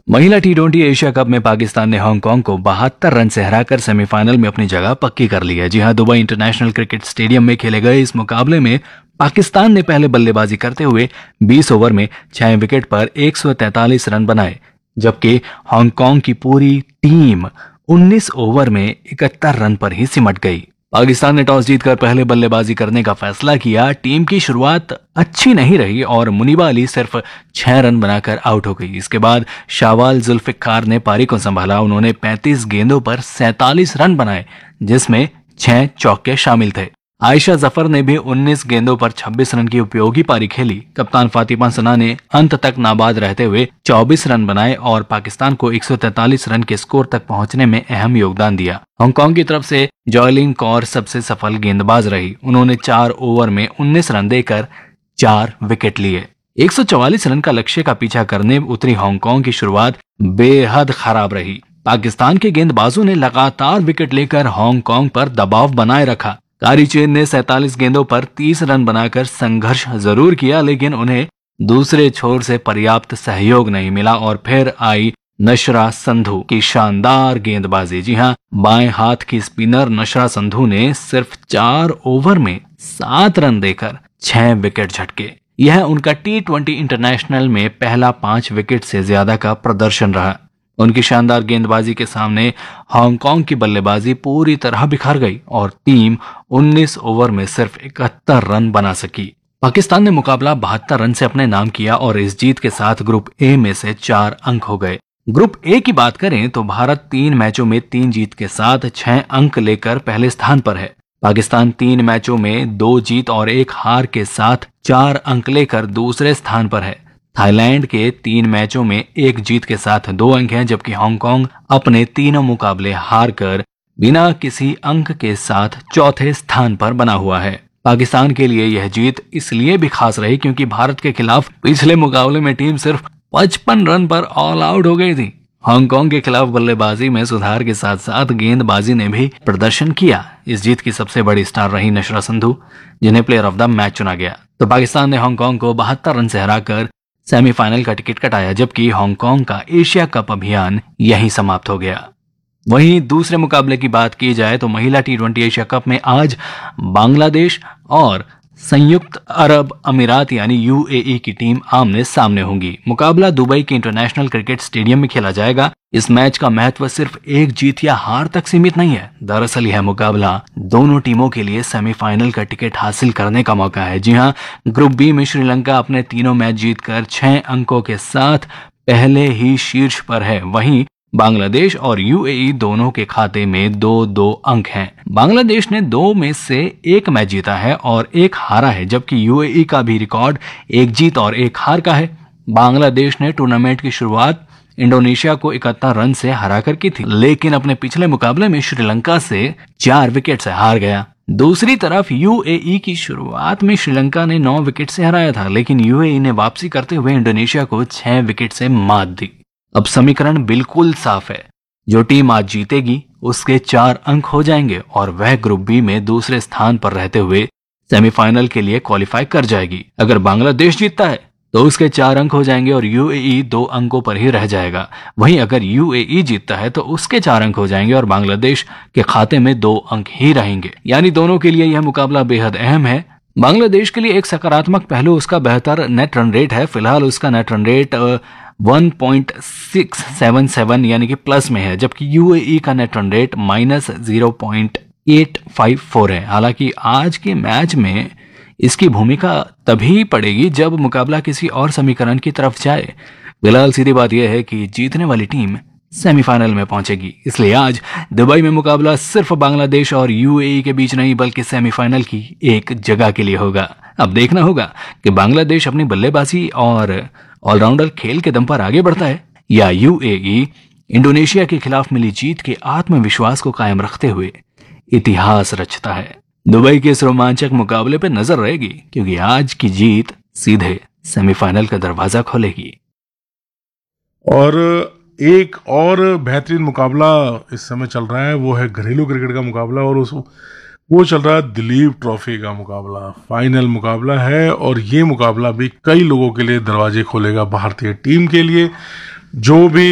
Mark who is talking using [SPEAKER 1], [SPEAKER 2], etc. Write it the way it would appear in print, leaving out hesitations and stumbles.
[SPEAKER 1] महिला टी20 Asia cup में पाकिस्तान ने हांगकांग को 72 रन से हराकर सेमीफाइनल में अपनी जगह पक्की कर ली है। जी हां, दुबई इंटरनेशनल क्रिकेट स्टेडियम में खेले गए इस मुकाबले में पाकिस्तान ने पहले बल्लेबाजी करते हुए 20 ओवर में 6 विकेट पर 143 रन बनाए, जबकि हांगकांग की पूरी टीम 19 ओवर में 71 रन पर ही सिमट गई। पाकिस्तान ने टॉस जीतकर पहले बल्लेबाजी करने का फैसला किया। टीम की शुरुआत अच्छी नहीं रही और मुनीबा अली सिर्फ 6 रन बनाकर आउट हो गई। इसके बाद शाहवाल जुल्फिकार ने पारी को संभाला। उन्होंने 35 गेंदों पर 47 रन बनाए, जिसमें 6 चौके शामिल थे। आयशा जफर ने भी 19 गेंदों पर 26 रन की उपयोगी पारी खेली। कप्तान फातिमा सना ने अंत तक नाबाद रहते हुए 24 रन बनाए और पाकिस्तान को 143 रन के स्कोर तक पहुंचने में अहम योगदान दिया। हांगकांग की तरफ से जॉयलिन कौर सबसे सफल गेंदबाज रही। उन्होंने 4 ओवर में 19 रन देकर 4 विकेट लिए। 144 रन का लक्ष्य का पीछा करने उतरी हांगकांग की शुरुआत बेहद खराब रही। पाकिस्तान के गेंदबाजों ने लगातार विकेट लेकर हांगकांग पर दबाव बनाए रखा। कारी चेन ने 47 गेंदों पर 30 रन बनाकर संघर्ष जरूर किया, लेकिन उन्हें दूसरे छोर से पर्याप्त सहयोग नहीं मिला और फिर आई नशरा संधू की शानदार गेंदबाजी। जी हां, बाएं हाथ की स्पिनर नशरा संधू ने सिर्फ 4 ओवर में 7 रन देकर 6 विकेट झटके। यह उनका टी20 इंटरनेशनल में पहला 5 विकेट से ज्यादा का प्रदर्शन रहा। उनकी शानदार गेंदबाजी के सामने हांगकांग की बल्लेबाजी पूरी तरह बिखर गई और टीम 19 ओवर में सिर्फ 71 रन बना सकी। पाकिस्तान ने मुकाबला 72 रन से अपने नाम किया और इस जीत के साथ ग्रुप ए में से 4 अंक हो गए। ग्रुप ए की बात करें तो भारत 3 मैचों में 3 जीत के साथ 6 अंक लेकर पहले स्थान पर है। पाकिस्तान 3 मैचों में 2 जीत और 1 हार के साथ 4 अंक लेकर दूसरे स्थान पर है। थाईलैंड के 3 मैचों में 1 जीत के साथ 2 अंक हैं, जबकि हांगकांग अपने तीनों मुकाबले हारकर बिना किसी अंक के साथ चौथे स्थान पर बना हुआ है। पाकिस्तान के लिए यह जीत इसलिए भी खास रही क्योंकि भारत के खिलाफ पिछले मुकाबले में टीम सिर्फ 55 रन पर ऑल आउट हो गई थी। हांगकांग के खिलाफ बल्लेबाजी में सुधार के साथ साथ गेंदबाजी ने भी प्रदर्शन किया। इस जीत की सबसे बड़ी स्टार रही नशरा संधू, जिन्हें प्लेयर ऑफ द मैच चुना गया। तो पाकिस्तान ने हांगकांग को 72 रन से हराकर सेमीफाइनल का टिकट कटाया, जबकि हांगकांग का एशिया कप अभियान यहीं समाप्त हो गया। वहीं दूसरे मुकाबले की बात की जाए तो महिला टी20 एशिया कप में आज बांग्लादेश और संयुक्त अरब अमीरात यानी यूएई की टीम आमने सामने होंगी। मुकाबला दुबई के इंटरनेशनल क्रिकेट स्टेडियम में खेला जाएगा। इस मैच का महत्व सिर्फ एक जीत या हार तक सीमित नहीं है। दरअसल यह मुकाबला दोनों टीमों के लिए सेमीफाइनल का टिकट हासिल करने का मौका है। जी हां, ग्रुप बी में श्रीलंका अपने तीनों मैच जीतकर 6 अंकों के साथ पहले ही शीर्ष पर है। वहीं बांग्लादेश और यूएई दोनों के खाते में 2-2 अंक हैं। बांग्लादेश ने 2 में से 1 मैच जीता है और 1 हारा है, जबकि यूएई का भी रिकॉर्ड 1 जीत और 1 हार का है। बांग्लादेश ने टूर्नामेंट की शुरुआत इंडोनेशिया को 71 रन से हराकर की थी, लेकिन अपने पिछले मुकाबले में श्रीलंका से 4 विकेट से हार गया। दूसरी तरफ यूएई की शुरुआत में श्रीलंका ने 9 विकेट से हराया था, लेकिन यूएई ने वापसी करते हुए इंडोनेशिया को 6 विकेट से मात दी। अब समीकरण बिल्कुल साफ है, जो टीम आज जीतेगी उसके 4 अंक हो जाएंगे और वह ग्रुप बी में दूसरे स्थान पर रहते हुए सेमीफाइनल के लिए क्वालिफाई कर जाएगी। अगर बांग्लादेश जीतता है तो उसके 4 अंक हो जाएंगे और यूएई 2 अंकों पर ही रह जाएगा। वहीं अगर यूएई जीतता है तो उसके 4 अंक हो जाएंगे और बांग्लादेश के खाते में 2 अंक ही रहेंगे। यानी दोनों के लिए यह मुकाबला बेहद अहम है। बांग्लादेश के लिए एक सकारात्मक पहलू उसका बेहतर नेट रन रेट है। फिलहाल उसका नेट रन रेट 1.677 यानी कि प्लस में है, जबकि यूएई का नेट रन रेट -0.854 है। हालांकि आज के मैच में इसकी भूमिका तभी पड़ेगी जब मुकाबला किसी और समीकरण की तरफ जाए। फिलहाल सीधी बात यह है कि जीतने वाली टीम सेमीफाइनल में पहुंचेगी। इसलिए आज दुबई में मुकाबला सिर्फ बांग्लादेश और यूएई के बीच नहीं बल्कि सेमीफाइनल की एक जगह के लिए होगा। अब देखना होगा कि बांग्लादेश अपनी बल्लेबाजी और ऑलराउंडर खेल के दम पर आगे बढ़ता है या यूएई इंडोनेशिया के खिलाफ मिली जीत के आत्मविश्वास को कायम रखते हुए इतिहास रचता है। दुबई के इस रोमांचक मुकाबले पर नजर रहेगी क्योंकि आज की जीत सीधे सेमीफाइनल का दरवाजा खोलेगी।
[SPEAKER 2] और एक और बेहतरीन मुकाबला इस समय चल रहा है, वो है घरेलू क्रिकेट का मुकाबला और वो चल रहा है दिलीप ट्रॉफी का मुकाबला। फाइनल मुकाबला है और ये मुकाबला भी कई लोगों के लिए दरवाजे खोलेगा भारतीय टीम के लिए। जो भी